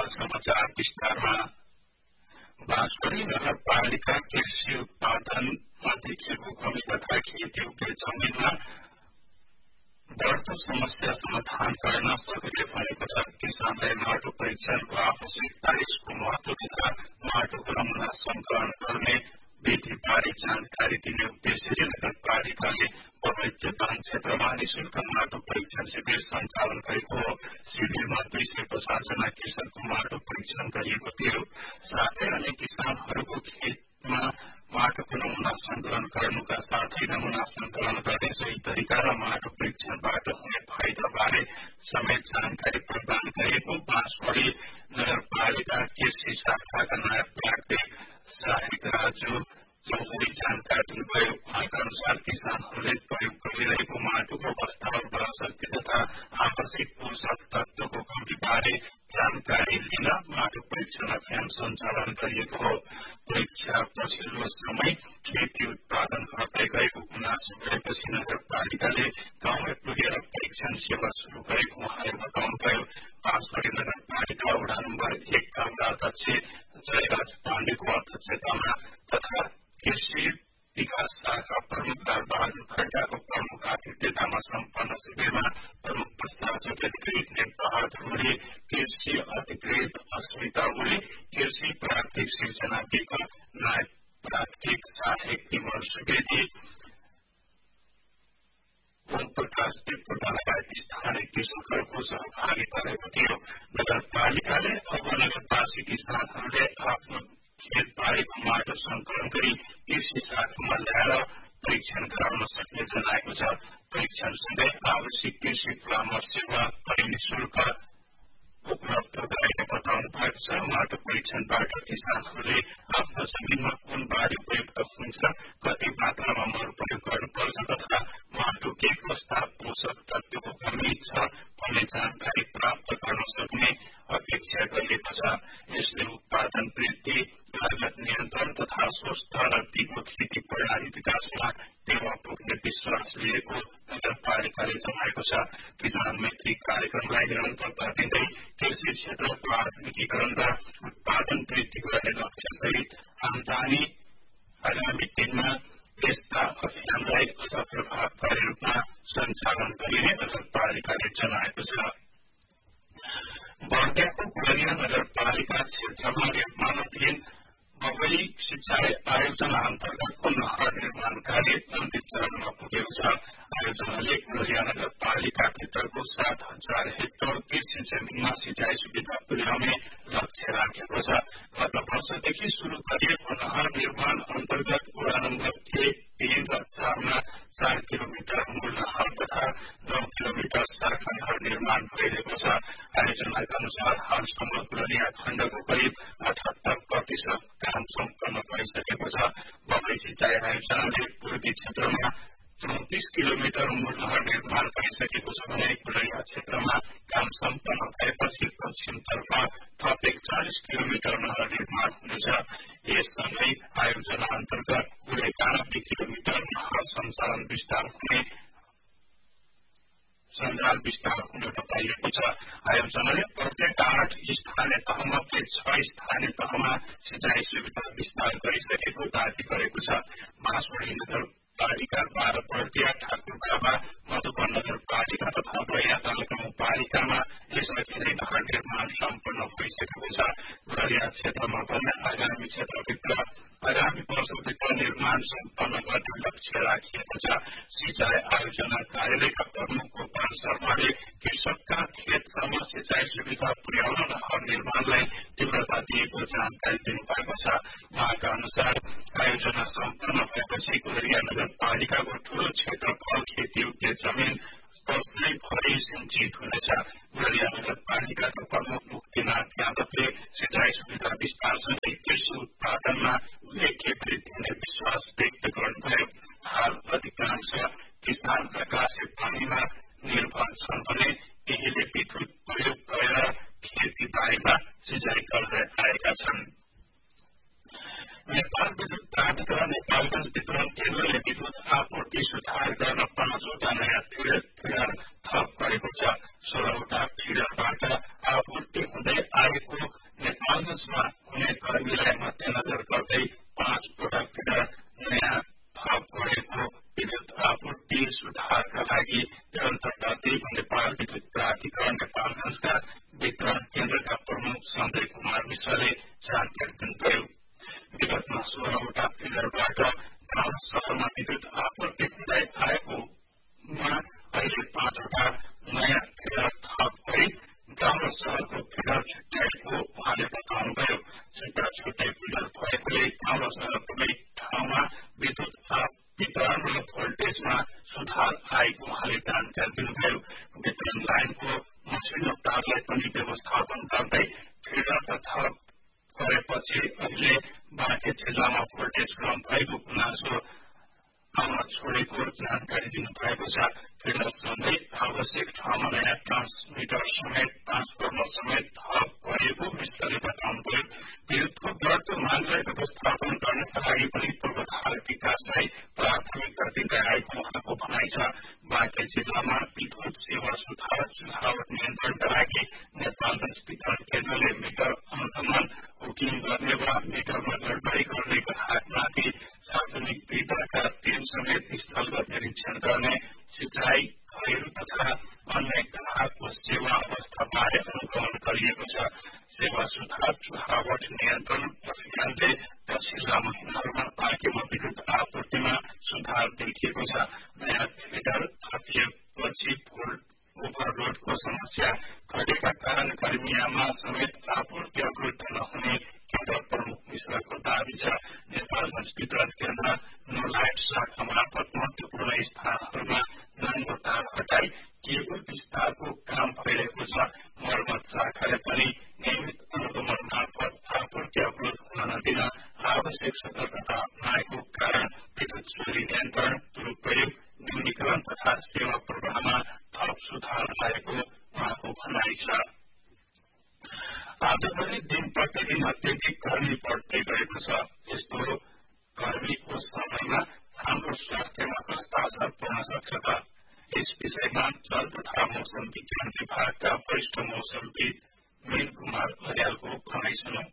समाचार विस्तारमा बाँसवाडी नगरपालिका कृषि उत्पादन अध्यक्षको कमी तथा खेतीयोग्य जमीनमा बढ़दो समस्या समाधान गर्न सक्रिय भएको छ। किसानलाई माटो परीक्षणको आवश्यकता, यसको महत्व तथा माटोको नमूना संकलन गर्ने विधि बारे जानकारी दिने उद्देश्यले नगरपालिकाले बगैँचा वन क्षेत्रमा निःशुल्क माटो परीक्षण शिविर सञ्चालन गरेको हो। शिविरमा 250 जना कृषकको माटो परीक्षण गरिएको थियो। साथै अन्य किसानहरूको खेतमा माटोको नमूना संकलन गर्नुका साथै नमूना संकलन गर्ने सही तरिका र माटो परीक्षणबाट हुने फाइदा बारे समेत जानकारी प्रदान गरिएको बाँसवाडी नगरपालिका कृषि शाखाका नायब प्राध्यापक साहिब राजु चौधरी जानकारी दिनुभयो। उहाँका अनुसार किसानहरूले प्रयोग गरिरहेको माटोको अवस्था, बलशक्ति तथा आवश्यक पोषक तत्वको कमी बारे जानकारी लिन माटो परीक्षण अभियान सञ्चालन गरिएको हो। परीक्षा पछिल्लो समय खेती उत्पादन घट्दै गएको गुनासो भएपछि नगरपालिकाले गाउँमै पुगेर परीक्षण सेवा शुरू गरेको उहाँले बताउनुभयो। बाँसवाडी नगरपालिका वडा नम्बर 1 का अध्यक्ष जयराज पाण्डेको अध्यक्षतामा तथा कृषि विकास शाखा प्रमुख लालबहादुर खड्काको प्रमुख आतिथ्यतामा सम्पन्न शिविरमा प्रमुख प्रशासक अधिकृत नेकबहादुर ओली, कृषि अधिकृत अस्मिता ओली, कृषि प्राथमिक सिर्जना विगत नायब प्राथमिक सहायक विमल सुवेदी, ओम प्रकाश देवकोटा लगायत स्थानीय कृषकहरूको सहभागिता रहेको थियो। नगरपालिकाले अब नगरवासी किसानहरूले आफ्नो खेत बारीको माटो संकलन गरी कृषि शाखामा ल्याएर परीक्षण गराउन सक्ने जनाएको छ। परीक्षणसँगै आवश्यक कृषि परामर्श सेवा पनि निःशुल्क उपलब्ध गराउने बताउनु भएको छ। माटो परीक्षणबाट किसानहरूले आफ्नो जमिनमा कुन बारी उपयुक्त हुन्छ, कति मात्रामा मल प्रयोग गर्नुपर्छ तथा माटो के कस्ता पोषक तत्वको कमी छ भन्ने जानकारी प्राप्त गर्न सक्ने अपेक्षा गरिएको छ। यसले उत्पादन वृद्धि, लागत नियन्त्रण तथा स्वस्थ र टिको खेती प्रणाली विकासमा टेवा पुग्ने विश्वास लिएको नगरपालिकाले जनाएको छ। किसान मैत्री कार्यक्रमलाई निरन्तरता दिँदै कृषि क्षेत्रको आधुनिकीकरण र उत्पादन वृद्धि गर्ने लक्ष्यसहित आमदानी आगामी दिनमा यस्ता अभियानलाई अझ प्रभावकारी रूपमा सञ्चालन गरिने नगरपालिकाले जनाएको छ। बर्दियाको गुलरिया नगरपालिका क्षेत्रमा निर्माणाधीन बगै सिंचाई आयोजना अन्तर्गतको नहर निर्माण कार्य अन्तिम चरणमा पुगेको छ। आयोजनाले गुलरिया नगरपालिका भित्रको 7,000 हेक्टर कृषि जमीनमा सिंचाई सुविधा पुर्याउने लक्ष्य राखेको छ। गत वर्षदेखि शुरू गरिएको नहर निर्माण अन्तर्गत वडा नम्बर 1, 3 र 4 मा 4 किलोमिटर मूल नहर तथा 9 किलोमिटर शाखा नहर निर्माण भइरहेको छ। आयोजनाका अनुसार हालसम्म गुलरिया खण्डको करिब 78% काम सम्पन्न भइसकेको छ। बगै सिंचाई आयोजनाले पूर्वी क्षेत्रमा 34 किलोमिटर मूल नहर निर्माण भइसकेको छ भने गुलरिया क्षेत्रमा काम सम्पन्न भएपछि पश्चिमतर्फ थप 41 किलोमिटर नहर निर्माण हुनेछ। यससँगै आयोजना अन्तर्गत कुल 91 किलोमिटर नहर सञ्जाल विस्तार हुने बताइएको छ। आयोजनाले प्रत्येक 8 स्थानीय तहमध्ये 6 स्थानीय तहमा सिंचाई सुविधा विस्तार गरिसकेको दावी गरेको छ। बाँसवाडी नगरपालिका 12 बर्दिया, ठाकुरगाबा, मधुवन नगरपालिका तथा बया गाउँपालिकामा यसअघि नै नहर निर्माण सम्पन्न भइसकेको छ। गुलरिया क्षेत्रमा पनि आगामी वर्षभित्र निर्माण सम्पन्न गर्ने लक्ष्य राखिएको छ। सिंचाई आयोजना कार्यालयका प्रमुख गोपाल शर्माले कृषकका खेतसम्म सिंचाई सुविधा पुर्याउन नहर निर्माणलाई तीव्रता दिएको जानकारी दिनुभएको छ। उहाँका अनुसार आयोजना सम्पन्न भएपछि गुलरिया नगरपालिकाको ठूलो क्षेत्रफल खेतीयोग्य जमीन वर्षैभरि सिंचित हुनेछ। गुलरिया नगरपालिकाका प्रमुख मुक्तिनाथ यादवले सिंचाई सुविधा विस्तारसँगै कृषि उत्पादनमा उल्लेख्य वृद्धि हुने विश्वास व्यक्त गर्नुभयो। हाल अधिकांश किसान आकाशे पानीमा निर्भर छन् भने केहीले विद्युत प्रयोग गरेर खेती बारीमा सिंचाई गर्दै आएका छन्। नेपाल विद्युत प्राधिकरण नेपालगञ्ज वितरण केन्द्रले विद्युत आपूर्ति सुधार गर्न 5वटा नयाँ फिडर थप गरेको छ। 16वटा फिडरबाट आपूर्ति हुँदै आएको नेपालगञ्जमा हुने गर्मीलाई मध्यनजर गर्दै 5 वटा फिडर नयाँ थप गरेको विद्युत आपूर्ति सुधारका लागि निरन्तरता दिएको नेपाल विद्युत प्राधिकरण नेपालगञ्जका वितरण केन्द्रका प्रमुख सञ्जय कुमार मिश्रले जानकारी दिनुभयो। विगतमा 16 वटा फिडरबाट गाउँ शहरमा विद्युत आपूर्ति हुँदै आएकोमा अहिले 5 वटा नयाँ फिडर थप गरी गाउँ र शहरको फिडर छुट्याएको उहाँले बताउनुभयो। छुट्टा छुट्टै फिडर भएकोले गाउँ र शहर दुवै ठाउँमा विद्युत वितरण र भोल्टेजमा सुधार आएको उहाँले जानकारी दिनुभयो। वितरण लाइनको मसिनो तारलाई पनि व्यवस्थापन गर्दै फिडर तथा गरेपछि अहिले बाँके जिल्लामा भोल्टेज कम भएको गुनासो आउन छोडेको जानकारी दिनुभएको छ। फिडर सँगै आवश्यक ठाउँमा नयाँ ट्रान्समिटर समेत ट्रान्सफर्मर समेत थप गरिएको मिश्रले बताउनुभयो। विद्युतको बढ्दो मागलाई व्यवस्थापन गर्नका लागि पनि पूर्वाधार विकासलाई प्राथमिकता दिँदै आएको उहाँको भनाइ छ। बाँके जिल्लामा विद्युत सेवा सुधार चुहावट नियन्त्रणका लागि नेपालगञ्ज वितरण केन्द्रले मिटर अनुगमन बुकिङ गर्ने वा मिटरमा गडबडी गर्ने ग्राहकमाथि सार्वजनिक वितरणका 3 समेत स्थलगत निरीक्षण गर्ने, सिंचाई घरेलु तथा अन्य ग्राहकको सेवा अवस्थाबारे अनुगमन गरिएको छ। सेवा सुधार चुहावट नियन्त्रण अभियानले पछिल्ला महिनाहरूमा बाँकेमा विद्युत आपूर्तिमा सुधार देखिएको छ। नयाँ फिडर थपिएपछि ओभरलोडको समस्या घटेका कारण गर्मियामा समेत आपूर्ति अवरुद्ध नहुने केन्द्र प्रमुख मिश्रको दावी छ। नेपालगञ्ज वितरण केन्द्र नोलाइट शाखा मार्फत महत्वपूर्ण स्थानहरूमा नाङ्गो तार हटाई केबल विस्तारको काम भइरहेको छ। मर्मत शाखाले पनि नियमित अनुगमन मार्फत आपूर्ति अवरोध हुन नदिन आवश्यक सतर्कता अपनाएको कारण विद्युत चोरी नियन्त्रण, दुरूपयोग, न्यूनीकरण तथा सेवा प्रवाहमा थप सुधार आएको उहाँको भनाइ छ। आज पनि दिन प्रतिदिन अत्यधिक गर्मी बढ्दै गएको छ। यस्तो गर्मीको समयमा हाम्रो स्वास्थ्यमा कस्ता असर पर्न सक्छ त? यस विषयमा जल तथा मौसम विज्ञान विभागका वरिष्ठ मौसमविद मीन कुमार अर्यालको भनाइ सुनौं।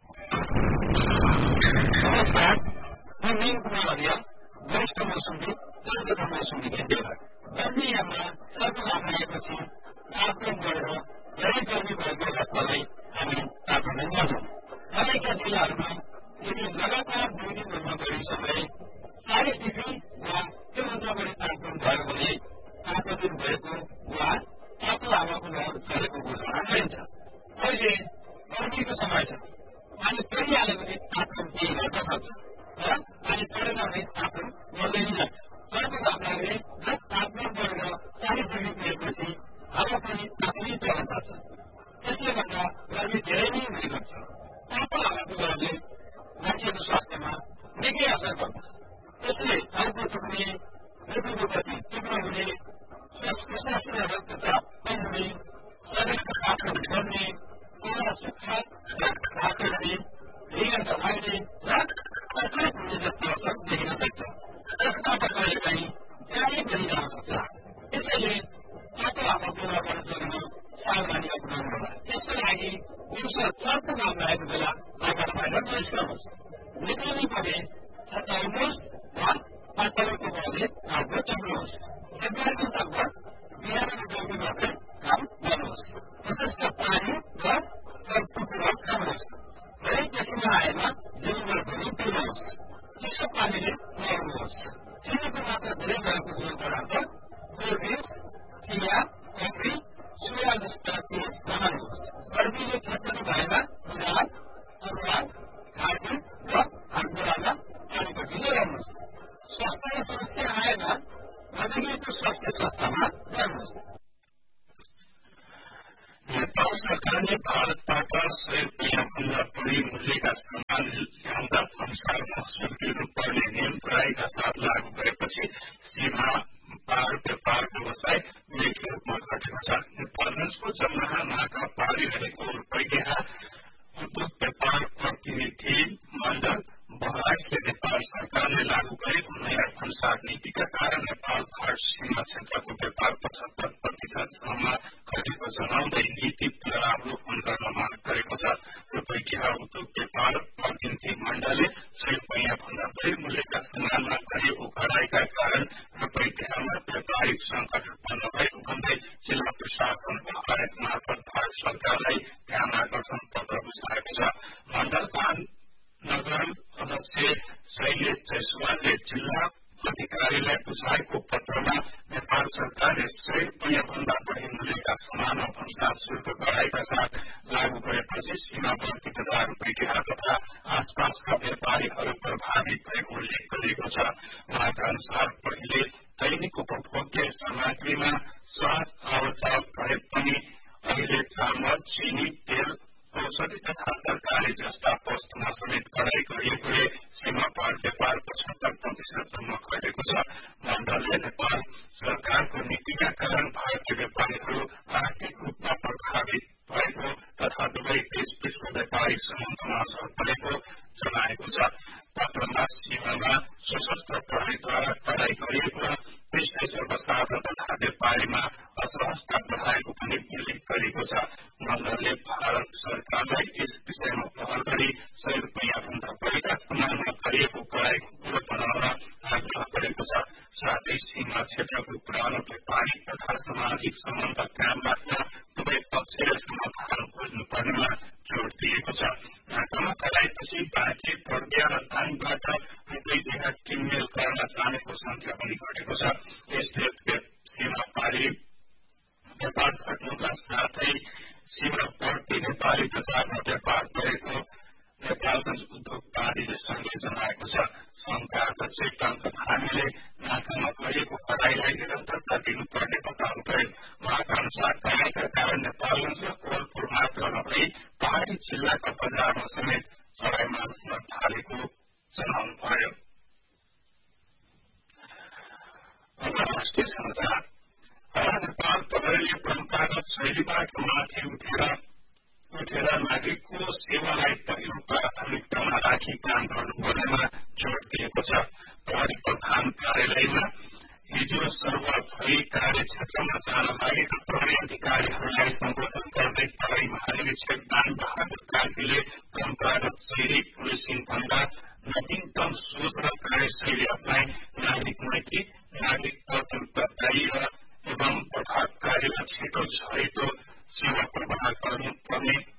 नमस्कार, म मीन कुमार अर्याल, वरिष्ठ मौसमविद, जल तथा मौसम विज्ञान विभाग। गर्मीयामा सर्को लाग्नेपछि तापक्रम बढेर धेरै गर्मी भएको अवस्थालाई हामी तापक्रम गर्छौँ। नजिकका जिल्लाहरूमा यदि लगातार 2 दिनभन्दा बढी समय 40 डिग्री वा त्योभन्दा बढी तापक्रम भयो भने तापक्रम भएको वा तातो हावाको लहर चलेको घोषणा गरिन्छ। अहिले गर्मीको समय छ, पानी परिहाल्यो भने तापक्रम केही घट्न सक्छ र पानी परेन भने तापक्रम बढ्दै नै जान्छ। सर्को घाम लाग्ने र तापक्रम बढेर 40 डिग्री पुगेपछि हावा पनि तापै चल्न सक्छ। त्यसले गर्दा गर्मी धेरै नै हुने गर्छ। तातो हावाको लहरले मान्छेको स्वास्थ्यमा निकै असर गर्दछ। त्यसले टाउको दुख्ने, मृत्युको गति तीव्र हुने, श्वास प्रश्वासमा रक्तचाप कम हुने, शरीरका हातहरू बढ्ने, चेहरा सुक्खा र रातो हुने, हृदय दबाउने र प्रचलित हुने जस्ता असर देखिन सक्छ। यसबाट कहिलेकाहीँ ज्यानै पनि जान सक्छ। त्यसैले तातो हावाको लहरबाट जोगिन सावधानी अपनाउनु होला। यसको लागि दिउँसो चर्को घाम लागेको बेला बाहिर बहिष्कर्नुहोस्। निक्लिनु भने छताउनुहोस् वा पातलोको बलले घामको चम्नुहोस्। फेब्रुअरीको सकभर बिहानको गर्मी मात्रै काम गर्नुहोस्। विशेष पानी र फलफुलको रस खानुहोस्। धेरै पसिना आएमा जीवनभर पनि पिउनुहोस्। चिसो पानीले नुहाउनुहोस्। चिनीको मात्रा धेरै भएको जीवन पदार्थ, कोल्ड ड्रिङ्क्स, चिया, कफी, सोया जस्ता चिज नखानुहोस्। गर्मीले छटपटी भएमा दाल, अनुहार, घाँटी र हातगोडामा पानीपट्टि लगाउनुहोस्। स्वास्थ्यमा समस्या आएमा नजिकैको स्वास्थ्य संस्थामा जानुहोस्। नेपाल सरकारले भारतबाट 100 रुपियाँभन्दा बढी मूल्यका सामान ल्याउँदा अनुसार महसुल तिर्नुपर्ने नियम कडाइका साथ लागू गरेपछि सीमा पार व्यापार व्यवसाय उल्लेख्य रूपमा घटेको छ। नेपालगञ्जको जमनाहा नाका पारी रहेको रुपैयाँ उद्योग व्यापार प्रतिनिधि मण्डल बहराइसले नेपाल सरकारले लागू गरेको नयाँ अनुसार नीतिका कारण नेपाल भारत सीमा क्षेत्रको व्यापार 75% घटेको जनाउँदै नीति पुनरावलोकन गर्न माग गरेको छ। रुपैयाँ सरकारलाई ध्यान आकर्षण पत्र बुझाएको छ। मण्डल नगर अध्यक्ष शैलेश जयसवालले जिल्ला अधिकारीलाई बुझाएको पत्रमा नेपाल सरकारले 100 रुपैयाँभन्दा बढी मूल्यका सामान भन्सार शुल्क बढाएका साथ लागू गरेपछि सीमावर्ती बजार पेटिया तथा आसपासका व्यापारीहरू प्रभावित भएको उल्लेख गरिएको छ। उहाँका अनुसार पहिले दैनिक उपभोग्य सामग्रीमा स्वाद आवचाव भए पनि अहिले चामल, चिनी, तेल, औषधि तथा तरकारी जस्ता वस्तुमा समेत कडाई गरिएकोले सीमा पार व्यापारको 70% घटेको छ। मण्डलले नेपाल सरकारको नीतिका कारण भारतीय व्यापारीहरू आर्थिक रूपमा प्रभावित भएको तथा दुवै देशबीचको व्यापारिक सम्बन्धमा असर परेको जनाएको छ। पत्रमा सीमामा सशस्त्र प्रहरीद्वारा कडाई गरिएको र त्यस्तै सर्वसाधारण तथा व्यापारीमा असहजता बढाएको पनि उल्लेख गरिएको छ। मण्डलले भारत सरकारलाई यस विषयमा पहल गरी 100 रुपैयाँभन्दा बढीका सामानमा गरिएको कडाईको कुरो बनाउन आग्रह गरेको छ। साथै सीमा क्षेत्रको पुरानो व्यापारिक तथा सामाजिक सम्बन्ध कायम राख्न दुवै पक्षले समाधान खोज्नुपर्नेमा जोड़ दिएको छ। नाकामा कडाईपछि बाँकी प्रज्ञा र दाङबाट रुपैयाँ किनमेल गर्न जानेको संख्या पनि घटेको छ। यसले सीमा पारी व्यापार घट्नुका साथै सीमावर्ती नेपाली बजारमा व्यापार बढेको नेपालगञ्ज उद्योग पार्टीले संघले जनाएको छ। संघका अध्यक्ष टंक धामीले नाकामा गरिएको कडाईलाई निरन्तरता दिनुपर्ने बताउनुभयो। उहाँका अनुसार कडाईका कारण नेपालगञ्ज र कोलपुर मात्र नभई पहाड़ी जिल्लाका बजारमा समेत चढाइमान हुन थालेको जनाउनुभयो। राष्ट्रिय समाचार नेपाल प्रहरीले परम्परागत शैलीबाट माथि उठेर नागरिकको सेवालाई पहिलो प्राथमिकतामा राखी काम गर्नुपर्नेमा जोड़ दिएको छ। प्रहरी प्रधान कार्यालयमा हिजो सर्वभरि कार्यक्षेत्रमा जान लागेका प्रहरी अधिकारीहरूलाई सम्बोधन गर्दै प्रहरी महानिरीक्षक दान बहादुर कार्कीले परम्परागत शैली पुलिसिङ भन्दा नवीनतम सोच र कार्यशैली अप्नाई नागरिक मैत्री, नागरिक उत्तरदायी एवं प्रभावकारी र छिटो छरितो सेवा प्रवाह गर्नुपर्ने